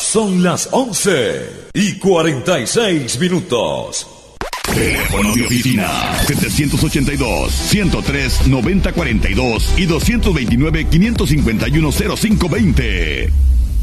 Son las 11:46. Teléfono de oficina 782-103-9042 y 229-551-0520.